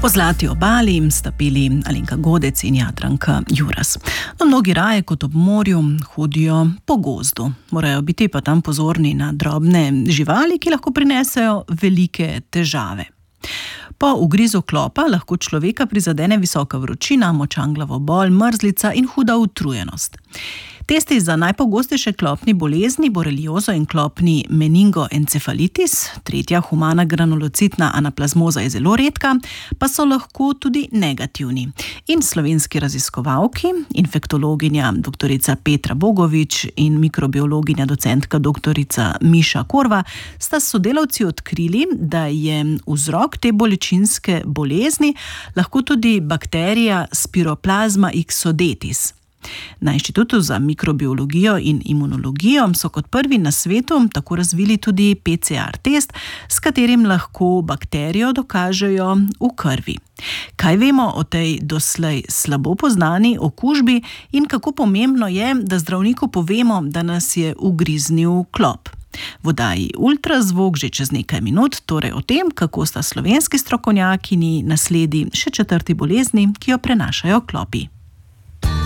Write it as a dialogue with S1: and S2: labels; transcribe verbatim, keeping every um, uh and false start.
S1: Po zlati obali sta peli Alenka Godec in Jadranka Juras. No, mnogi raje kot ob morju hodijo po gozdu. Morajo biti pa tam pozorni na drobne živali, ki lahko prinesejo velike težave. Po ugrizu klopa lahko človeka prizadene visoka vročina, močan glavobol, mrzlica in huda utrujenost. Testi za najpogostejše klopni bolezni, boreliozo in klopni meningoencefalitis, tretja humana granulocitna anaplazmoza je zelo redka, pa so lahko tudi negativni. In slovenski raziskovalki, infektologinja doktorica Petra Bogovič in mikrobiologinja docentka doktorica Miša Korva sta s sodelavci odkrili, da je vzrok te bolečinske bolezni lahko tudi bakterija Spiroplazma ixodetis. Na Inštitutu za mikrobiologijo in imunologijo so kot prvi na svetu tako razvili tudi P C R test, s katerim lahko bakterijo dokažejo v krvi. Kaj vemo o tej doslej slabo poznani okužbi in kako pomembno je, da zdravniku povemo, da nas je ugriznil klop? V oddaji Ultrazvok že čez nekaj minut, torej o tem, kako sta slovenski strokovnjakini nasledi še četrti bolezni, ki jo prenašajo klopi.